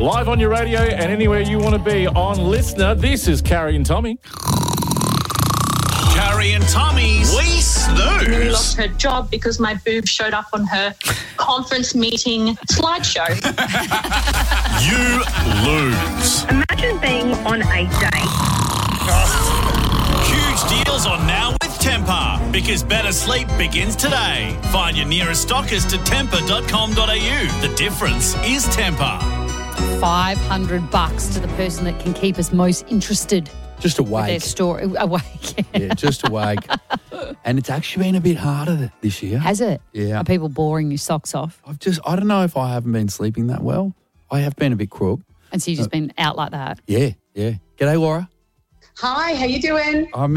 Live on your radio and anywhere you want to be on Listener, this is Carrie and Tommy. Carrie and Tommy's We Snooze. Nearly lost her job because my boob showed up on her conference meeting slideshow. You lose. Imagine being on a date. Huge deals on now with Tempur, because better sleep begins today. Find your nearest stockist at tempur.com.au. The difference is Tempur. $500 to the person that can keep us most interested. Just with their awake. story. Awake. Yeah, just awake. And it's actually been a bit harder this year. Has it? Yeah. Are people boring your socks off? I don't know if I haven't been sleeping that well. I have been a bit crook. And so you've just been out like that? Yeah. G'day, Laura. Hi, how you doing? I'm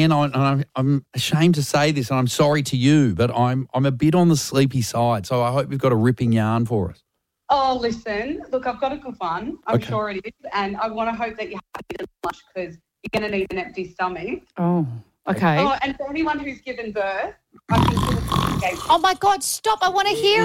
ashamed to say this, and I'm sorry to you, but I'm a bit on the sleepy side, so I hope you've got a ripping yarn for us. Oh, listen, look, I've got a good one. I'm Okay. sure it is. And I want to hope that you have eaten lunch because you're going to need an empty stomach. Oh, okay. Oh, and for anyone who's given birth, I can Oh, my God, stop. I want to hear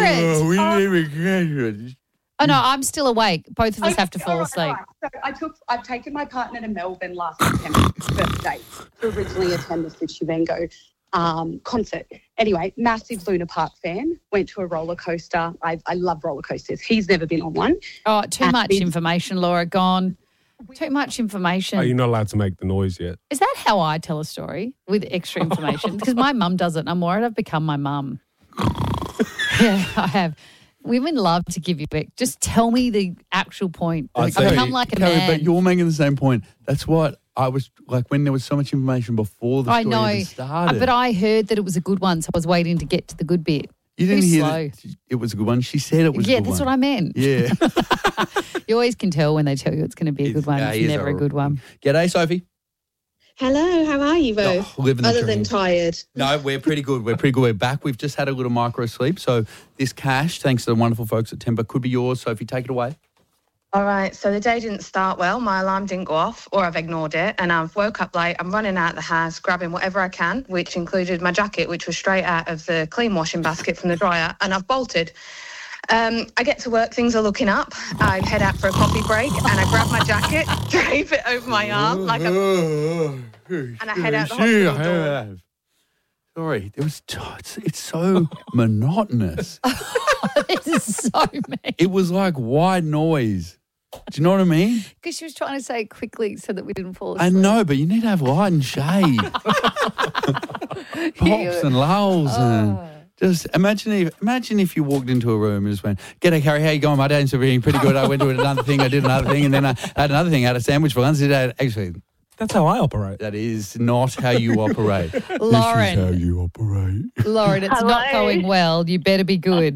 it. Oh, no, I'm still awake. Both of us have to fall asleep. So I've taken my partner to Melbourne last September, his birthday, to originally attend the Sushi Vengo concert. Anyway, massive Luna Park fan, went to a roller coaster. I love roller coasters. He's never been on one. Oh, too much information, Laura. Gone. Too much information. Are you not allowed to make the noise yet? Is that how I tell a story with extra information? Because my mum does it and I'm worried I've become my mum. Yeah, I have. Women love to give you back. Just tell me the actual point. I've become like a man. But you're making the same point. That's what I was like when there was so much information before the story even started. But I heard that it was a good one, so I was waiting to get to the good bit. You didn't Too hear slow. that it was a good one. She said it was a good one. Yeah, that's what I meant. Yeah. You always can tell when they tell you it's going to be a good one. It's never a good one. G'day, Sophie. Hello, how are you both? Living the Other dream. than tired. No, we're pretty good. We're back. We've just had a little micro sleep. So this cash, thanks to the wonderful folks at Tempur, could be yours. Sophie, take it away. All right, so the day didn't start well. My alarm didn't go off, or I've ignored it, and I've woke up late. I'm running out of the house, grabbing whatever I can, which included my jacket, which was straight out of the clean washing basket from the dryer, and I've bolted. I get to work, things are looking up. I head out for a coffee break, and I grab my jacket, drape it over my arm, and I head out the hospital door. Sorry, it's so monotonous. This is so mean. It was like white noise. Do you know what I mean? Because she was trying to say it quickly so that we didn't fall I asleep. know, but you need to have light and shade. Pops and lulls and just imagine if you walked into a room and just went, "G'day, Carrie, how you going? My day's been pretty good. I went to another thing, I did another thing, and then I had another thing. I had a sandwich for lunch. Actually, that's how I operate. That is not how you operate. Lauren. This is how you operate. Lauren, it's not going well. You better be good.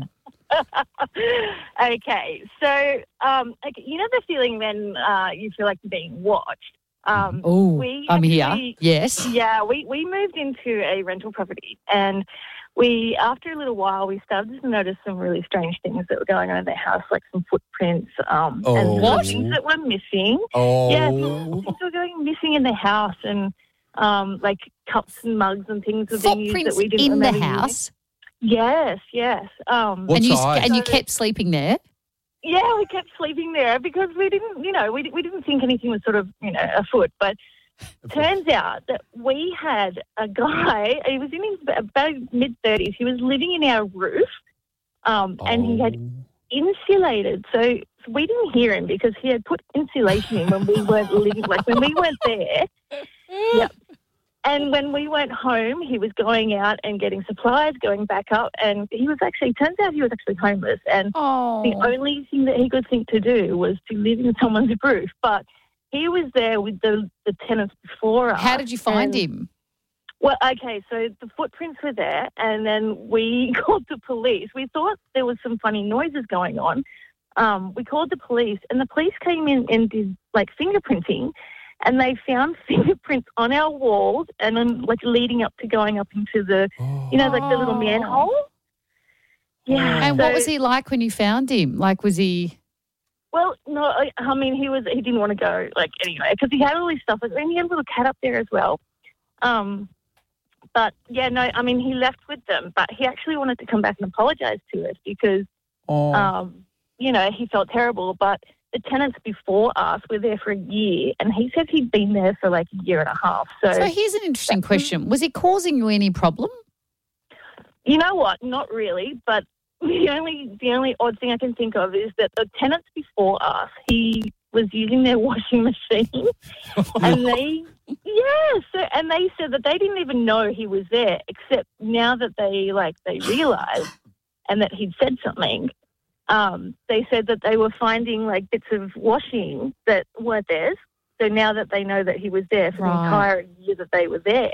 Okay, so you know the feeling when you feel like you're being watched. Oh, I'm here. Yes. Yeah, we moved into a rental property, and after a little while we started to notice some really strange things that were going on in the house, like some footprints and some things that were missing. Oh. Yeah, some things were going missing in the house, and like cups and mugs and things were being used that we didn't in the remember house? using. Yes. And you kept sleeping there? Yeah, we kept sleeping there because we didn't, we didn't think anything was sort of, afoot. But turns out that we had a guy, he was in his about mid-30s, he was living in our roof, and he had insulated. So we didn't hear him because he had put insulation in when we weren't living, like when we weren't there. Yep. And when we went home, he was going out and getting supplies, going back up, and turns out he was actually homeless. And the only thing that he could think to do was to live in someone's roof. But he was there with the tenants before us. How did you find him? Well, okay, so the footprints were there, and then we called the police. We thought there was some funny noises going on. We called the police, and the police came in and did, fingerprinting. And they found fingerprints on our walls and then, leading up to going up into the, the little manhole. Yeah. And what was he like when you found him? Was he... Well, no, I mean, he didn't want to go, anyway, because he had all this stuff. And he had a little cat up there as well. But, yeah, no, I mean, he left with them. But he actually wanted to come back and apologise to us because, he felt terrible. But the tenants before us were there for a year, and he said he'd been there for like a year and a half. So here's an interesting question. Was it causing you any problem? You know what? Not really, but the only odd thing I can think of is that the tenants before us, he was using their washing machine, and they said that they didn't even know he was there, except now that they realised and that he'd said something. They said that they were finding like bits of washing that weren't theirs. So now that they know that he was there for the entire year that they were there,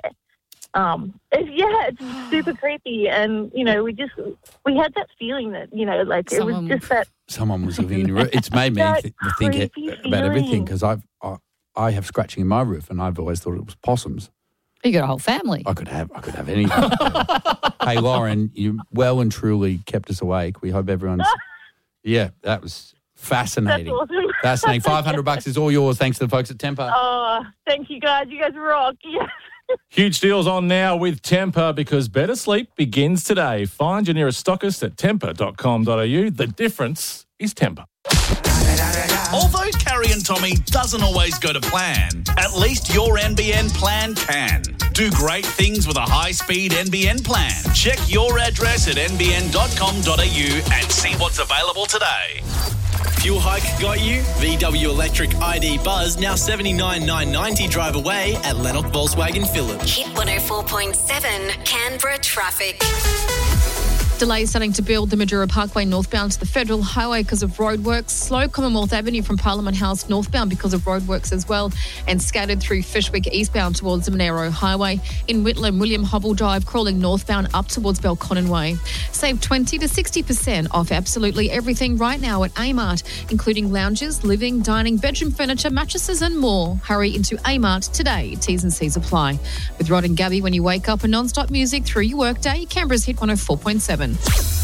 it's super creepy. And you know, we had that feeling that it was just that someone was living in your roof. It's made me think about everything, because I have scratching in my roof, and I've always thought it was possums. You got a whole family. I could have anything. Hey, Lauren, you well and truly kept us awake. We hope everyone's. Yeah, that was fascinating. That's awesome. Fascinating. $500 is all yours. Thanks to the folks at Tempur. Oh, thank you guys. You guys rock. Yes. Huge deals on now with Tempur, because better sleep begins today. Find your nearest stockist at tempur.com.au. The difference is Tempur. Although Carrie and Tommy doesn't always go to plan, at least your NBN plan can. Do great things with a high-speed NBN plan. Check your address at nbn.com.au and see what's available today. Fuel hike got you? VW Electric ID Buzz now $79,990 drive away at Lennox Volkswagen Phillip. Hit 104.7 Canberra traffic. Delays starting to build the Madura Parkway northbound to the Federal Highway because of roadworks. Slow Commonwealth Avenue from Parliament House northbound because of roadworks as well. And scattered through Fishwick eastbound towards the Monero Highway. In Whitlam, William Hobble Drive crawling northbound up towards Belconnen Way. Save 20 to 60% off absolutely everything right now at Amart, including lounges, living, dining, bedroom furniture, mattresses and more. Hurry into Amart today. T's and C's apply. With Rod and Gabby when you wake up and non-stop music through your workday, Canberra's Hit 104.7.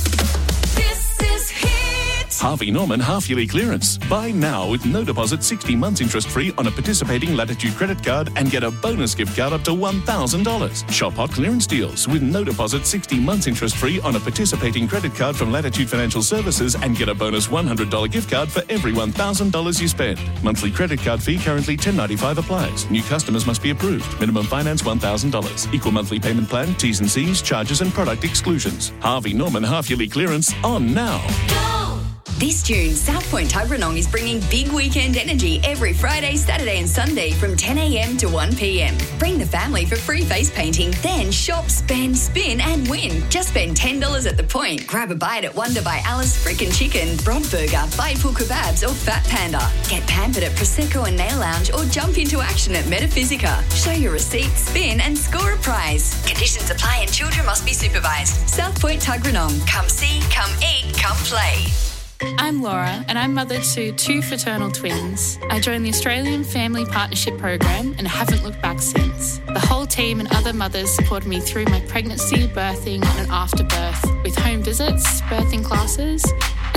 This is Hit. Harvey Norman half-yearly clearance. Buy now with no deposit, 60 months interest-free on a participating Latitude credit card and get a bonus gift card up to $1,000. Shop hot clearance deals with no deposit, 60 months interest-free on a participating credit card from Latitude Financial Services and get a bonus $100 gift card for every $1,000 you spend. Monthly credit card fee currently $10.95 applies. New customers must be approved. Minimum finance $1,000. Equal monthly payment plan, T's and C's, charges and product exclusions. Harvey Norman half-yearly clearance on now. This June, South Point Tuggeranong is bringing big weekend energy every Friday, Saturday and Sunday from 10 a.m. to 1 p.m. Bring the family for free face painting, then shop, spend, spin and win. Just spend $10 at the point. Grab a bite at Wonder by Alice, Frickin' Chicken, Broad Burger, Biteful Kebabs or Fat Panda. Get pampered at Prosecco and Nail Lounge or jump into action at Metaphysica. Show your receipt, spin and score a prize. Conditions apply and children must be supervised. South Point Tuggeranong. Come see, come eat, come play. I'm Laura and I'm mother to two fraternal twins. I joined the Australian Family Partnership Program and haven't looked back since. The whole team and other mothers supported me through my pregnancy, birthing and after birth with home visits, birthing classes